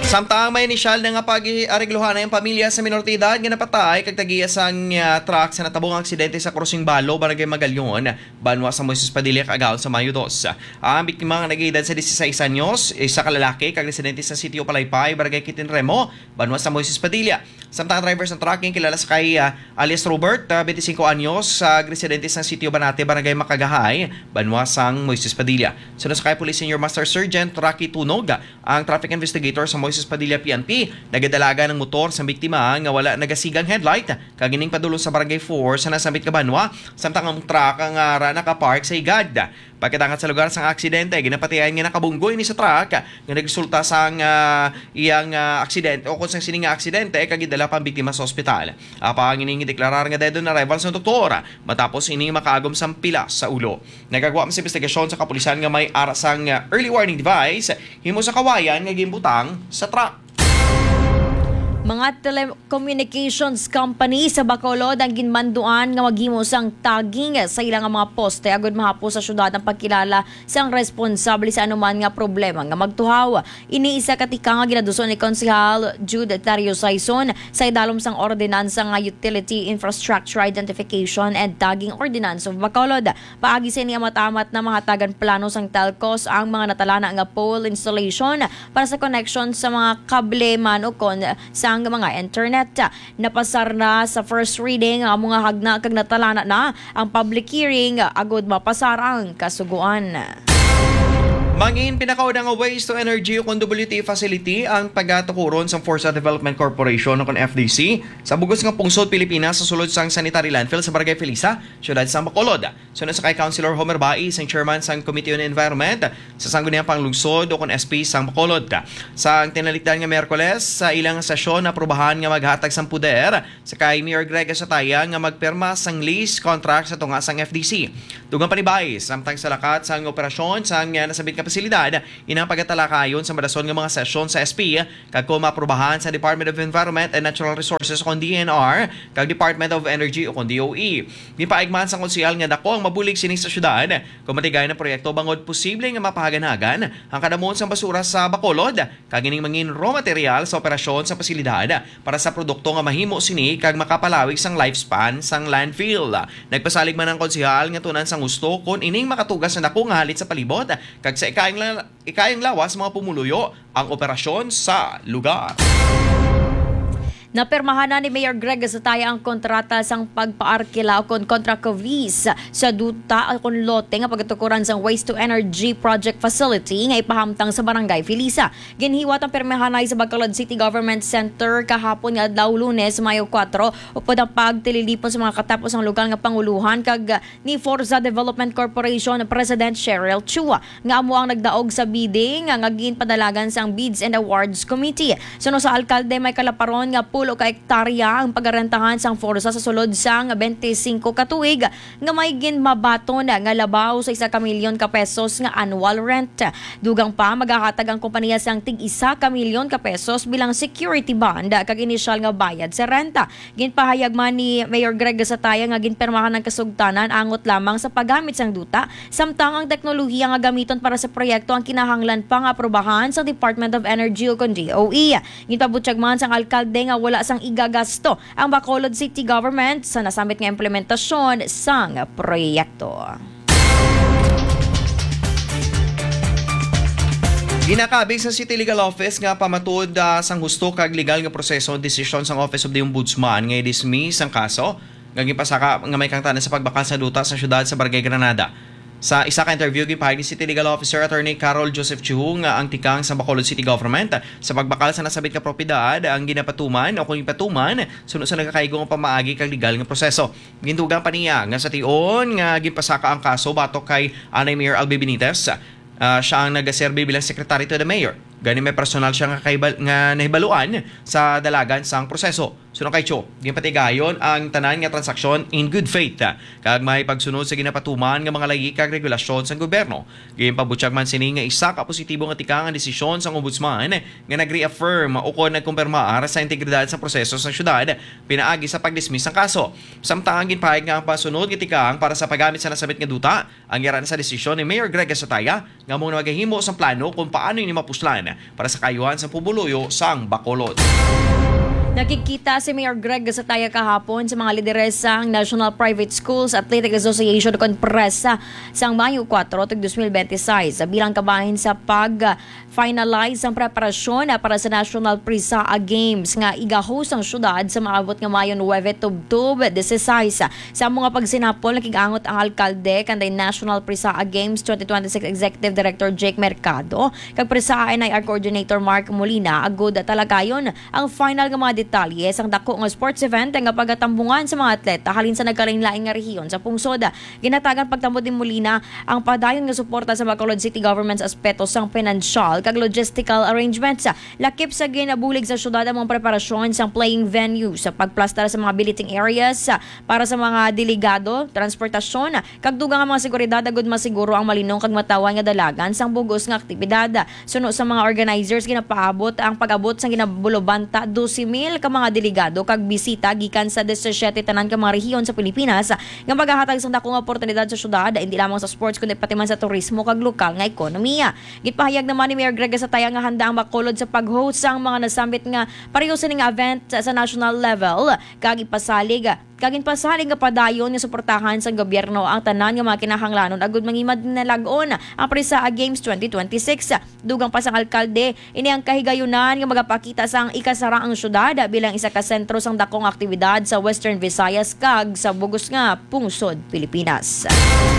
Samtang may inisyal na nga pag-arigluhan na yung pamilya sa minortidad nga napatay kag tagiya sang truck sa natabong aksidente sa Krusing Balo, Barangay Magalyon, banwa sa Moises Padilla kagaon sa Mayo 2. Ang biktima nga nag-edad sa 16 anyos, isa ka lalaki kag residente sa Sitio Palaypay, Barangay Kitinremo, banwa sa Moises Padilla. Samtang driver ng truck yung kilala sa kay alias Robert, 25 anyos, residente sa Sitio Banate, Barangay Makagahay, banwa sang Moises Padilla. Sunod sa kay Police Senior Master Sergeant Rocky Tunog, ang traffic investigator sa Moises Padilla PNP, nagadalaga ng motor sa biktima nga wala nagasigang headlight kagining padulong sa Barangay 4 sa nasambit ka banwa, samtang ang truck ang nakapark sa igad. Pagkatangat sa lugar sang aksidente, ginapatian nga nakabunggoy ni sa truck nga nagresulta sang iyang aksidente o kung sang sining aksidente kagidala pang biktima sa ospital. Apang ining deklarar nga dead on arrival sa doktor matapos ining makaagom sang pilas sa ulo. Nagagawa sa investigasyon sa kapulisan nga may arasang early warning device himo sa kawayan nga gimbutang sa truck. Mga telecommunications company sa Bacolod ang ginmanduan nga maghimo sang tagging sa ilang mga poste agud mahapo sa syudad ang pagkilala sang responsable sa anuman nga problema nga magtuhaw. Iniisa katika nga ginaduson ni Konsehal Jude Tario Saison sa idalom sang ordinansa nga Utility Infrastructure Identification and Tagging Ordinance of Bacolod. Paagi sa niya matamat na mga tagan plano sang telcos ang mga natalana nga pole installation para sa connection sa mga kable man o kon sa mga internet. Napasar na sa first reading ang mga hagna kag natalana na ang public hearing agud mapasar ang kasuguan. Mangin pinakaudang waste to energy o WT facility ang pagatukuron sa Forza Development Corporation o FDC sa bugos ng pungsod Pilipinas sa sulod sang sanitary landfill sa Barangay Felisa, siyudad sa Bacolod. Sunod sa kay Councilor Homer Baez, ang chairman sang Committee on Environment sa sangguniang panglungsod o SP sang Bacolod. Sa tinalikdan nga Miyerkules sa ilang sesyon na aprobahan nga maghatag sang puder sa kay Mayor Greg Asataya nga magperma sang lease contract sa tunga sang FDC. Dugang pa ni Baez, samtang sa lakat sang operasyon sang nasabit ka pasilidad, inang pagatalakayon sa madason ng mga sesyon sa SP kag kung maprobahan sa Department of Environment and Natural Resources o DNR kag Department of Energy o DOE. Gipaigman sa konsehal nga dako ang mabulig sining sa syudad kung matigay na proyekto bangod posible nga mapahaganagan ang kadamon sa basura sa Bacolod kag ining mangin raw material sa operasyon sa pasilidad para sa produkto nga mahimo sini kag makapalawig sang lifespan sang landfill. Nagpasalig man ang konsehal nga tunan sang gusto kung ining makatugas na dako nga halit sa palibot kag sa ikayang lawas mga pumuluyo ang operasyon sa lugar. Napermahan na ni Mayor Greg Asataya ang kontrata sang pagpaarkila o contract of lease sa duta o lote nga pagatukuran sang Waste to Energy Project Facility nga ipahamtang sa Barangay Felisa. Ginhiwat ang permahanay sa Bacolod City Government Center kahapon nga adlaw Lunes, Mayo 4 upod ang pagtililipon sa mga katapos ang lugar nga panguluhan kag ni Forza Development Corporation President Cheryl Chua nga amo ang nagdaog sa bidding nga ginpadalagan sang Bids and Awards Committee. Suno sa alkalde may kalaparon nga pulo ka hektarya ang pagarentahan sang Forza sa sulod sang 25 katuig nga may ginmabaton nga labaw sa 1 milyon ka pesos nga annual rent. Dugang pa maghahatag ang kompanya sang tig 1 milyon ka pesos bilang security bond kag inisyal nga bayad sa renta. Ginpahayag man ni Mayor Greg Asataya nga ginpermahan ng kasugtanan angot lamang sa paggamit sang duta samtang ang teknolohiya nga gamiton para sa proyekto ang kinahanglan pang aprobahan sa Department of Energy o DOE. Ginpabutyag man sang alkalde nga wala sang igagasto ang Bacolod City Government sa nasamit nga implementasyon sang proyekto. Ginakabig sa City Legal Office nga pamatud sang husto kag legal nga proseso desisyon sang Office of the Ombudsman nga i-dismiss ang kaso nga gipasaka nga may kangtanan sa pagbakal sa duta sa syudad sa Barangay Granada. Sa isa ka interview gipahagi ni City Legal Officer Attorney Carol Joseph Chiu nga ang tikang sa Bacolod City Government sa pagbakal sa nasabit ka propiedad ang ginapatuman o kung ipatuman sunod sa nagakaigong ang pamaagi kag legal nga proseso. Gindugang pa niya nga sa tion nga ginpasaka ang kaso batok kay Anay Mayor Albe Benitez. Siya ang nagaserbi bilang Secretary to the Mayor. Gani may personal siya nga nahibaluan sa dalagan sang proseso. Suno kay Cho, ginpatigayon ang tanan nga transaksyon in good faith. Kag may pagsunod sa ginapatuman nga mga lagi kag regulasyon sa gobyerno. Ginpabutyag man sini nga isa ka positibo nga tika nga desisyon sa ombudsman nga nag-reaffirm o kon nagkumpirmar sa integridad sa proseso sa syudad pinaagi sa pag-dismiss ng kaso. Samtang ginpahayag nga ang pasunod nga tikang para sa paggamit sa nasabit nga duta ang yaran sa desisyon ni Mayor Greg Gasataya nga mong magahimo sa plano kung paano ini mapuslan para sa kayuhan sa pubuluyo sang Bacolod. Nakikita si Mayor Greg Gasataya kahapon sa mga lideres ng National Private Schools Athletic Association Konpresa sang Mayo 4, 2026 bilang kabahin sa pag-finalize ang preparasyon para sa National Prisaa Games nga iga-host ang syudad sa maabot nga Mayo 9 Tubtub 16. Sa mga pagsinapol nakigangot ang alkalde kanday National Prisaa Games 2026 Executive Director Jake Mercado kag Prisaa NIR Coordinator Mark Molina agud talagayon ang final nga mga detalye sang dako nga sports event nga pagatambungan sa mga atleta halin sa nagkalain-laing nga rehiyon sa pungsod. Ginatagan pagtambod ni Molina ang padayon nga suporta sa Bacolod City Government's aspeto sang financial kag logistical arrangements. Lakip sa ginabulig sa syudad ang mga preparasyon sang playing venue sa pagplastar sa mga billeting areas para sa mga delegado, transportasyon kag dugang nga mga seguridad agud masiguro ang malinong kag matawan nga dalagan sang bugos nga aktibidad. Suno sa mga organizers ginapaabot ang pag-abot sang ginabulobanta 12,000 ka mga delegado kag bisita gikan sa 17 tanan ka mga rehiyon sa Pilipinas nga maghahatag sang dakong oportunidad sa syudad hindi lamang sa sports kundi pati man sa turismo kag lokal nga ekonomiya. Gipahayag naman ni Mayor Greg Gasataya nga handa ang Bacolod sa pag-host sang mga nasambit nga pareho sa nga event sa national level kag ipasalig nga padayon nga suportahan sa gobyerno ang tanan nga mga kinahanglanon agud mangimad na lag-on ang Prisaa Games 2026. Dugang pa sang alkalde ini ang kahigayunan nga magapakita sang ikasara ang syudad bilang isa ka sentro sang dakong aktibidad sa Western Visayas kag sa bugos nga pungsod Pilipinas.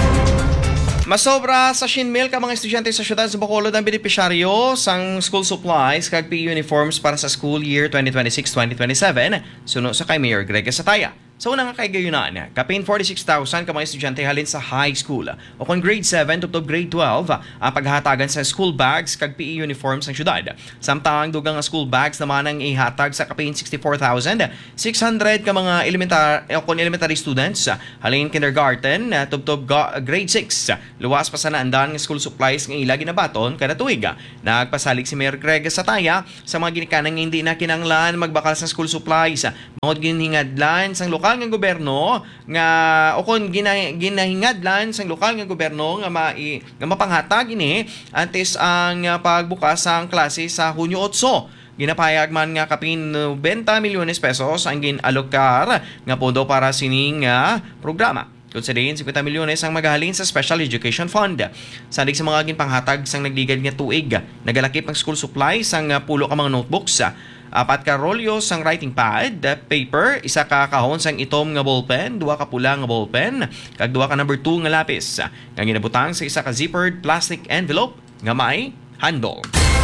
Masobra sa shinmil ka mga estudyante sa syudad sa Bacolod ang benepisyaryo sang school supplies kag PE uniforms para sa school year 2026-2027 suno sa kay Mayor Greg Gasataya. Sa unang kagayunan, kapin 46,000 ka mga estudyante halin sa high school o kung grade 7 to grade 12 ang paghahatagan sa school bags kag PE uniforms ng syudad. Samtang dugang school bags naman ang ihatag sa kapin 64,600 ka mga elementary students halin kindergarten to grade 6. Luwas pa sa naandan ng school supplies ng ilagi na baton kada tuig. Nagpasalig si Mayor Greg Gasataya sa mga ginikanan nga hindi na kinanglan magbakal sa school supplies. Mga ginhingadlan sang lokal nga gobyerno nga o kon ginahingadlan sang lokal nga gobyerno nga mapanghatag ini antes ang pagbukas sang klase sa Hunyo 8. Ginapayag man nga kapin 20 milyones pesos ang ginalokar nga pondo para sining programa. Considering 50 milyones ang magahalin sa Special Education Fund. Sandig sa mga ginpanghatag sang nagligad nga tuig, nagalakip ang school supplies sang pulo ka mga notebooks, 4 ka rolyo sang writing pad, paper, 1 ka kahon sang itom nga ballpen, 2 ka pula nga ballpen, kag 2 ka number 2 nga lapis. Nga ginabutang sa 1 ka zippered plastic envelope nga may handle.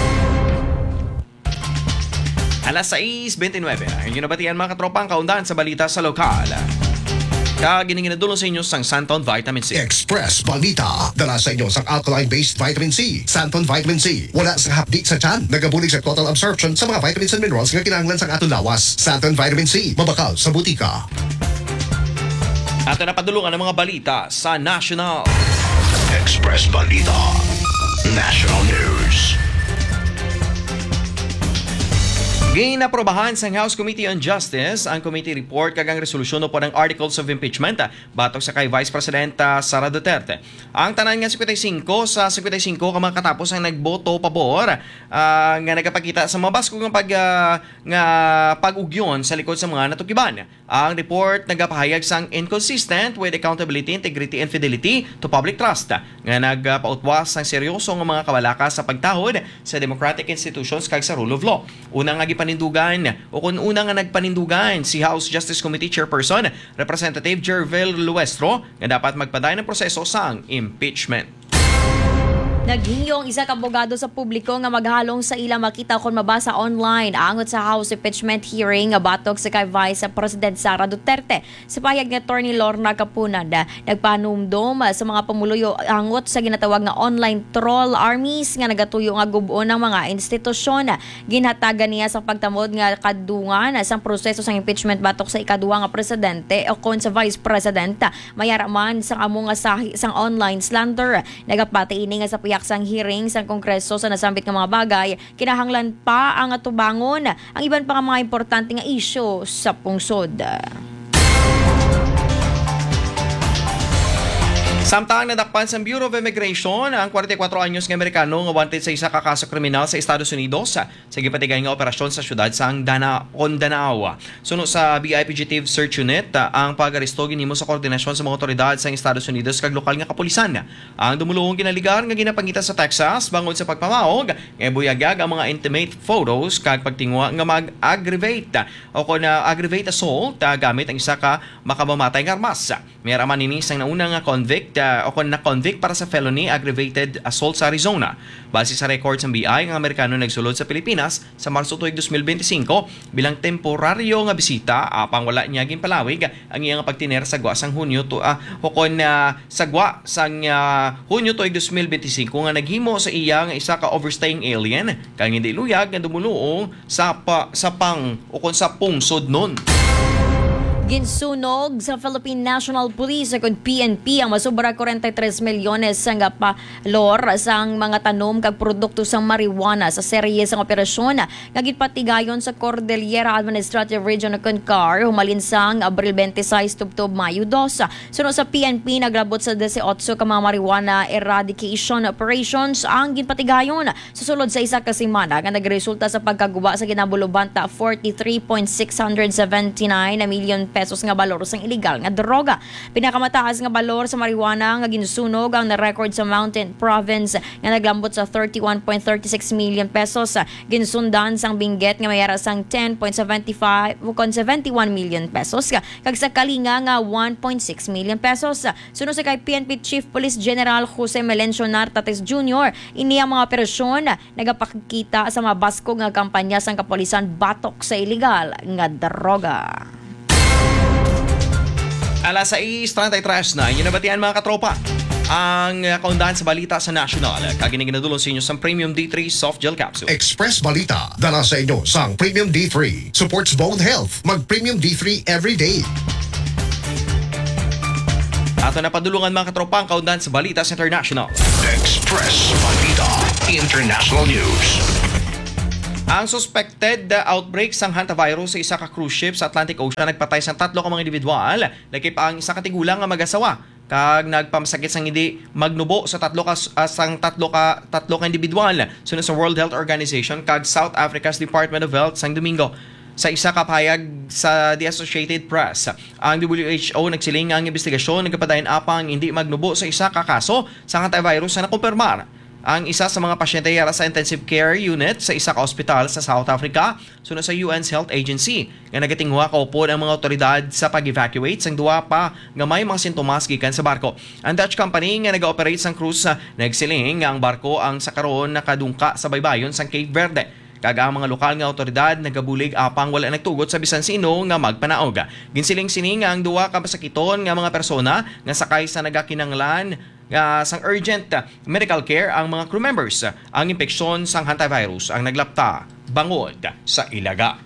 Alas 6:29. Ang ginabatian mga katropang kaundan sa balita sa lokal. Gininginadulong sa inyo sang Santon Vitamin C. Express Balita. Dala sa inyo sang alkaline-based vitamin C. Santon Vitamin C. Wala sa hapdi sa tiyan. Nagabulig sa total absorption sa mga vitamins and minerals nga kinahanglan sang atong lawas. Santon Vitamin C. Mabakal sa butika. At napadulungan ang mga balita sa National. Express Balita. National News. Ginaprobahan sa House Committee on Justice ang committee report kagang resolusyon po ng Articles of Impeachment batok sa kay Vice President Sara Duterte. Ang tanan nga 55 sa 55 ka mga katapos ang nagboto pabor nga nagapakita sa mga basko nga pag-ugyon sa likod sa mga natukiban. Ang report nagapahayag sang inconsistent with accountability, integrity, and fidelity to public trust nga nagpautwas sang seryoso nga mga kabalaka sa pagtahod sa democratic institutions kag sa rule of law. Unang nga panindugan o kung una nga nagpanindugan si House Justice Committee Chairperson Representative Jervil Luestro nga dapat magpaday ng proseso sang impeachment. Naghiyong isa ka abogado sa publiko nga maghalong sa ilang makita kon mabasa online angot sa House impeachment hearing nga batok sa kay Vice President Sara Duterte. Sa payag ni Attorney Lorna Capunan, nagpanumdom sa mga pamuluyo angot sa ginatawag nga online troll armies nga nagatuyo nga gub-on ng mga institusyon. Ginhatagan niya sa pagtamod nga kadungan sa proseso sa impeachment batok sa ikaduwa nga presidente o kon sa Vice President. Mayaraman sa amo nga sang online slander. Nagapati ini nga sa sang hearing sa Kongreso sa nasambit ng mga bagay, kinahanglan pa ang atubangon ang iban pa nga mga importante nga isyu sa pungsod. Samtang nadakpan sa Bureau of Immigration ang 44 anyos nga Amerikano nga wanted sa isa ka kaso kriminal sa Estados Unidos sa gipatigay nga operasyon sa syudad sang Danao. Suno sa BI Fugitive Search Unit, ang pag-aresto ginhimo sa koordinasyon sa mga otoridad sa Estados Unidos kag lokal nga kapulisan. Ang dumulong ginaligar nga ginapangita sa Texas bangod sa pagpamaog nga buyagag ang mga intimate photos kag pagtingwa nga mag-aggravate o kon aggravate assault gamit ang isa ka makamamatay nga armas. Mayaraman ini sang nauna nga convict na-convict para sa felony aggravated assault sa Arizona. Base sa records ng BI, ang Amerikano nagsulod sa Pilipinas sa Marso 2025 bilang temporaryo nga bisita apang wala niya ginpalawig ang iyang pagtiner sa gwa sang Hunyo sagwa sang Hunyo 2025 nga naghimo sa iya nga isa ka overstaying alien kang hindi luyag nga dumuluong sa pungsod nun. Ginsunog sa Philippine National Police kung PNP ang masubra 43 milyones nga palor sang mga tanom kag produkto sang marijuana sa serye sang operasyon nga gipatigayon sa Cordillera Administrative Region ng CONCAR humalin sang Abril 26 tubtob Mayo 2. Sunod sa PNP naglabot sa 18 ka mga marijuana eradication operations ang ginpatigayon sa sulod sa isa ka semana nga nagresulta sa pagkaguba sa ginabulubanta 43.679 na milyon pesos nga balor sang illegal nga droga. Pinakamataas nga balor sa marijuana nga ginsunog ang na-record sa Mountain Province nga naglambot sa 31.36 million pesos. Ginsundan sang Benguet nga mayara sang 10.71 million pesos kag sa Kalinga nga 1.6 million pesos. Sunod sa kay PNP Chief Police General Jose Melencio Nartates Jr., ini ang mga operasyon nagapakita sa mga baskog nga kampanya sang kapulisan batok sa illegal nga droga. Alas 6:33 na, inyo nabatian mga katropa. Ang kaundahan sa balita sa National, kaginadulong sa inyo sa Premium D3 Soft Gel Capsule. Express Balita, dala sa inyo sang Premium D3. Supports bone health. Mag Premium D3 every day. Ato na padulungan mga katropa ang kaundahan sa balita sa International. Express Balita International News. Ang suspected outbreak sang hantavirus sa isa ka cruise ship sa Atlantic Ocean nagpatay sang 3 ka mga individual, laki pa ang isa ka tigulang nga mag-asawa kag nagpamasakit sang hindi magnubo sa 3 ka individual sunod sa World Health Organization kag South Africa's Department of Health sang Domingo. Sa isa ka payag sa The Associated Press, ang WHO nagsiling nga ang investigasyon nagpadayon apang hindi magnubo sa isa ka kaso sa hantavirus na nakumpirmar. Ang isa sa mga pasyente yara sa intensive care unit sa isa ka ospital sa South Africa sunod sa UN's Health Agency nga nagatingwa kaupod ang mga otoridad sa pag-evacuate sang duwa pa nga may mga sintomas gikan sa barko. Ang Dutch company nga nag-operate sang cruise nagsiling nga ang barko ang sakaron nakadungka sa baybayon sang Cape Verde. Kag ang mga lokal nga otoridad nagabulig apang wala nagtugot sa bisan sino nga magpanaog. Ginsiling sini nga ang duwa ka masakiton nga mga persona nga sakay sa nagakinanglan sang urgent medical care ang mga crew members. Ang impeksyon sang hantavirus ang naglapta bangod sa ilaga.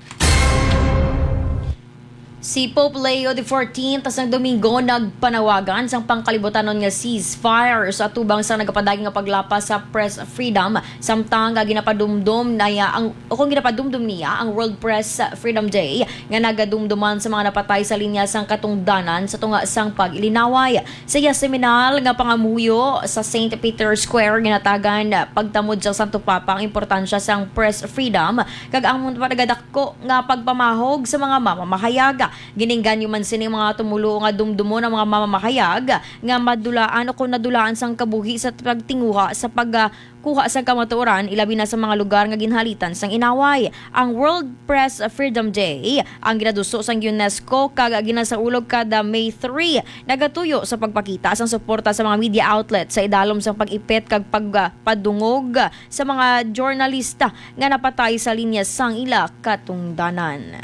Si Pope Leo XIV sang Domingo nagpanawagan sang pangkalibutanon nga ceasefire sa atubang sang nagapadaging nga paglapas sa press freedom samtang ginapadumdum niya ang World Press Freedom Day nga nagadumduman sa mga napatay sa linya sang katungdanan sa tunga sang pag-ilinaway. Sa seminal nga pangamuyo sa St. Peter's Square ginatagan pagtamod sa Santo Papa ang importansya sang press freedom kag ang panagadako nga pagpamahog sa mga mamamahayag. Giningganyo man sini mga tumulo nga dumdumo ng mga mamamahayag nga madulaan o kung nadulaan sang kabuhi sa pagtinguha sa kuha sa kamatuoran ilabi na sa mga lugar nga ginhalitan sang inaway. Ang World Press Freedom Day ang ginaduso sang UNESCO kag ginasaulog kada May 3 nagatuyo sa pagpakita sang suporta sa mga media outlet sa idalom sang pag-ipit kag pagpadungog sa mga journalista nga napatay sa linya sang ila katungdanan.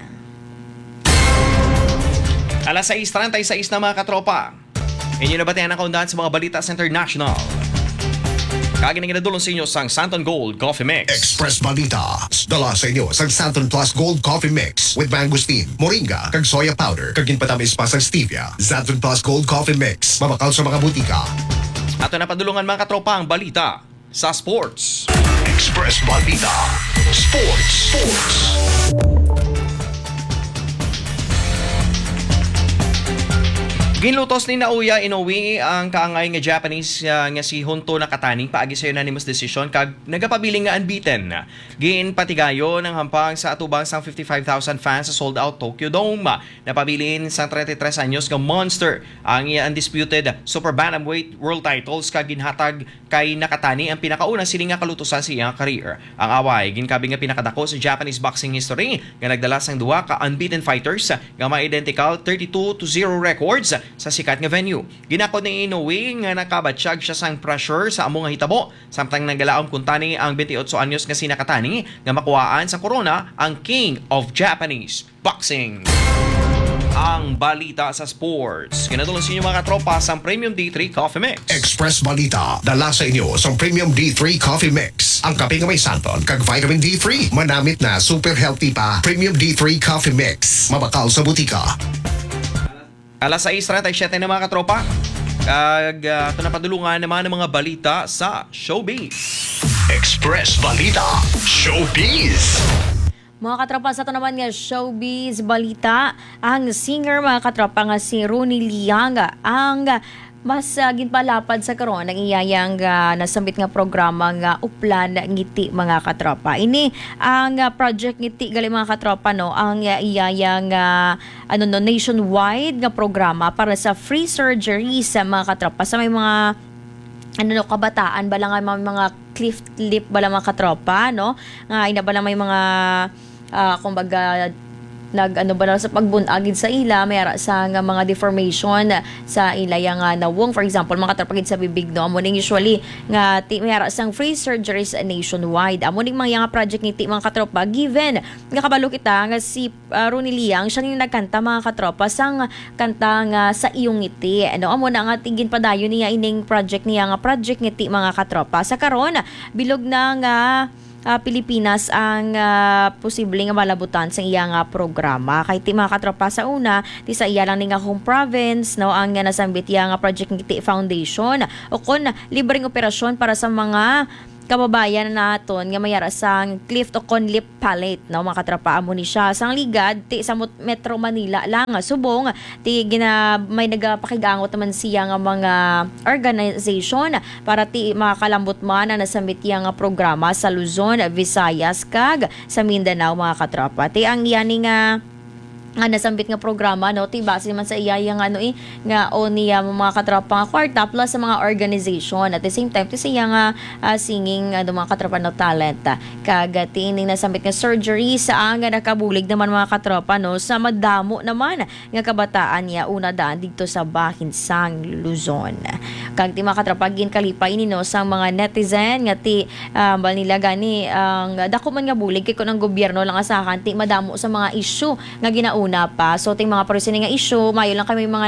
Alas 6:36 na mga katropa. Inyo na batayan ang kaundahan sa mga balita sa international. Kagin ang ginadulong sa inyo sang Santon Gold Coffee Mix. Express Balita. Dala sa inyo sa Santon Plus Gold Coffee Mix with mangosteen, moringa, kag soya powder, kag ginpatamis pa sa stevia. Santon Plus Gold Coffee Mix. Mabakaw sa mga butika. Ato na padulungan mga katropa ang balita sa sports. Express Balita. Sports. Ginlutos ni Naoya Inoue ang kaangay nga Japanese nga si Honto Nakatani paagi sa unanimous decision kag nagapabiling nga unbeaten. Ginpatigayo ng hampang sa atubang sang 55,000 fans sa sold out Tokyo Dome. Napabilin sa 33 anyos nga Monster ang undisputed super bantamweight world titles kag ginhatag kay Nakatani ang pinakaunang siling nga kalutusan sa iyang career. Ang away ginkabi nga pinakadako sa Japanese boxing history nga nagdala sang duha ka unbeaten fighters nga ma-identical 32-0 records sa sikat nga venue. Ginako ni Inoue nga nakabatsyag siya sang pressure sa among nga hitabo samtang naggalaom kuntani ang 28 anyos nga si Nakatani nga makuhaan sa corona ang King of Japanese Boxing. Ang balita sa sports. Kinadulong sa inyo mga tropa sa Premium D3 Coffee Mix. Express Balita. Dala sa inyo sa Premium D3 Coffee Mix. Ang kape nga may santon kag vitamin D3. Manamit na super healthy pa. Premium D3 Coffee Mix. Mabakaw sa butika. Alas 6:37 na mga katropa. Kag ito na padulungan naman ng mga balita sa showbiz. Express Balita. Showbiz. Mga katropa, sa ito naman nga showbiz balita, ang singer mga katropa nga si Ronnie Liang ang mas ginpalapad sa karon ng iyayang nasambit nga programa nga Uplan Ngiti mga katropa. Ini ang project Ngiti gali mga katropa no, ang iyayang nationwide nga programa para sa free surgery sa mga katropa sa may mga kabataan bala nga mga cleft lip bala mga katropa no, nga ina bala may mga kumbaga bala sa pagbunagid sa ila mayara sa nga mga deformation sa ila yang nawong, for example mga katrapagid sa bibig no, amo ning usually nga mayara sang free surgeries nationwide. Amo ning mga project ni mga katropa given nga kabalo kita nga si Ronnie Liang siya ning nagkanta mga katropa sang kanta nga sa iyong ngiti ano, amo na nga tigin padayon niya ining project niya nga project ngiti mga katropa. Sa karon bilog na nga Pilipinas ang posibleng malabutan sa iya nga programa. Kay ti mga katropa sa una, ti sa iya lang nga home province no, ang nasambit iya nga Project Ngiti Foundation o kon libreng operasyon para sa mga kababayan naton nga mayara sang cleft o kon lip palate no, mga katropa. Amo ni siya sang ligad ti sa Metro Manila lang subong ti may nagapakigangot naman siya nga mga organization para ti makakalambot man na nasambit iya nga programa sa Luzon, Visayas kag sa Mindanao mga katropa. Ti ang yani nga nasambit nga programa no, ti base man sa iya nga nga o niya mga katropa nga kwarta plus sa mga organization at the same time ti siya nga singing mga katropa no talent kag ti ining nasambit nga surgery sa nga nakabulig naman mga katropa no sa madamo naman nga kabataan niya una daan dito sa Bahinsang Luzon. Kag ti mga katropa gin kalipay ini no sa mga netizen nga ti nila gani ang dako man nga bulig kay kun ang gobyerno lang asahan ti madamo sa mga issue nga ginauna pa. So ting mga person nga issue, mayo lang kami mga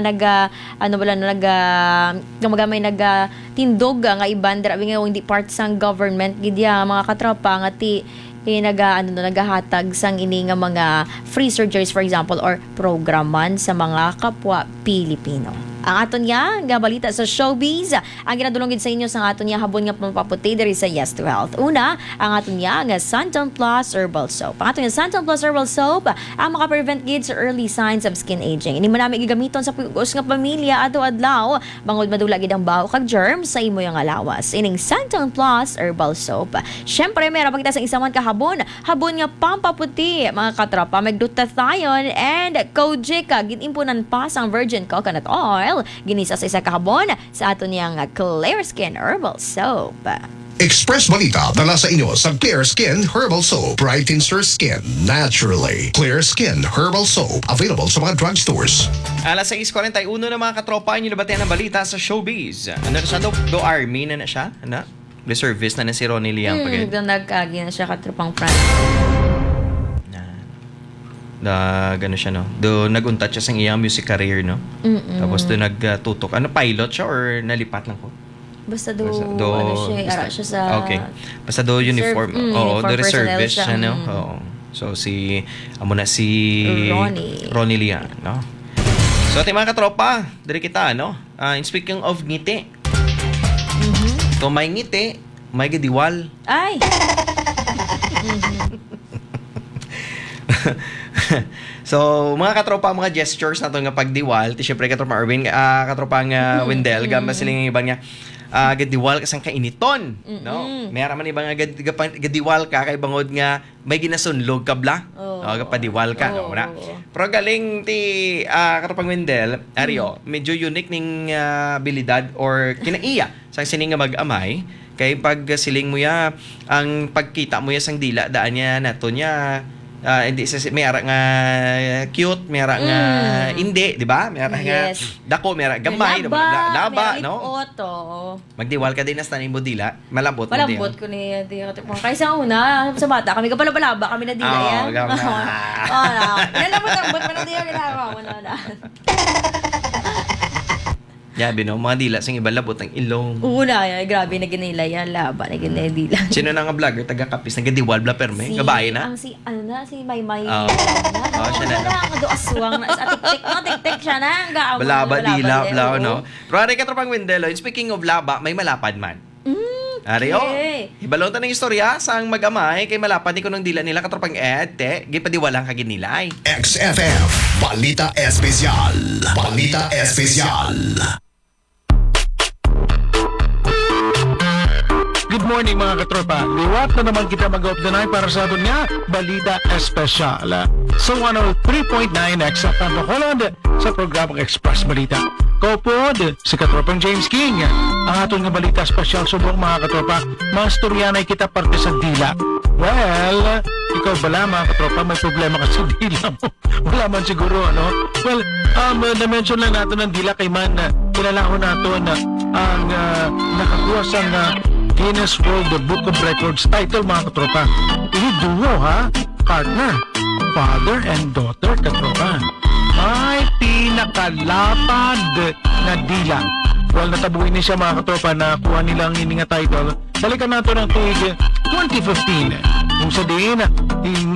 tindog nga iban dira nga hindi part sang government gidya mga katropa nga ti nagahatag sang ini nga mga free surgeries for example or programan sa mga kapwa Pilipino. Ang aton niya nga balita sa showbiz ang ginadulongid sa inyo sa aton niya habon nga pampaputi diri sa Yes to Health. Una, ang aton niya nga Santon Plus Herbal Soap. Ang aton nga Santon Plus Herbal Soap ang maka-prevent gid sa early signs of skin aging. Ini man nami gigamiton sa pugos nga pamilya adlaw-adlaw bangod madula gid ang baho kag germs sa imo yang alawas. Ining Santon Plus Herbal Soap. Syempre meron pa kita sa isa man ka habon nga pampaputi mga katropa, may glutathione and kojic ginimpunan pa sang virgin coconut oil ginisa sa isa ka habon sa aton niyang Clear Skin Herbal Soap. Express Balita dala sa inyo sa Clear Skin Herbal Soap. Brightens your skin naturally. Clear Skin Herbal Soap. Available sa mga drugstores. Alas 6:41 na mga katropa, inyo nabatian ang balita sa showbiz. Ano na siya? Do army na siya? Ano? Reservist na si Ronnie Liang. Nagkagi na siya katropang France. Gano siya, no? Do nag-untat siya sa iyang music career, no? Tapos do nagtutok. Ano, pilot siya or nalipat lang ko? Basta ano siya, ara siya sa... Okay. Basta do uniform. Oo, do personnel reservist siya, no? Mm. Oo. So, amo na si... Ronnie Liang, no? So, ating mga katropa, dari kita, no? Speaking of ngiti. Kung may ngiti, may gadiwal. Ay! So, mga katropa, mga gestures na ito nga pagdiwal, syempre katropa Arvin, katropa nga Wendell, gamba silang ibang nga gadiwal kasang kainiton, no? Mayroon man ibang nga gadiwal ka, kay bangod nga may ginasunlog ka bla, kapadiwal ka, no? Pero galing ti katropang Wendell, Ario, medyo unique ning abilidad or kinaiya sa sining nga mag-amay, kay pag siling mo ya, ang pagkita mo ya sang dila, daan niya nato niya, hindi may ara nga cute, may ara nga hindi, di ba? May ara nga dako, may ara gamay, laba, no? Magdiwal ka din na tanim mo dila, malambot mo din. Malambot ko ni kaysa una sa bata kami kapalabalaba kami na dila yan. Inalambot pa na dila ginagawa mo na. Yabi, no? Mga dila sing iba labot ang ilong. Una, grabe na ginila yan, laba na ginila. Sino na nga vlogger, taga-kapis, nagadiwal bla perme? Gabae na? Si Maymay. Siya na. Ang aswang na. Tik-tik siya na. Balaba, dila, bla, no? Pero ari ka tropang Wendelo, speaking of laba, may malapad man. Ari, ibalon ta ng istorya sa ang mag-amay, kay malapad ni ko ng dila nila katropang gipadiwalang kaginilay. XFM Balita Espesyal. Balita Espesyal. Good morning mga katropa. Liwat na naman kita mag-off the night para sa atin nga Balita Espesyal. So 103.9 XFM Bacolod sa programang Express Balita. Kopod, si katropang James King. Ang aton nga Balita Espesyal subong mga katropa, mga storyanay kita parte sa dila. Well, ikaw bala mga katropa, may problema ka sa dila mo. Wala man siguro, no? Well, na-mention lang natin ang dila kay man, kilala ko natin ang nakakuha sa Guinness World Book of Records title mga katropa. Ini duo ha, partner, father and daughter katropa. Ay, pinakalapad na dila. Well, natabuhin niya siya mga katropa na kuha nilang ini nga title. Balikan nato ng tuig 2015. Kung sa din,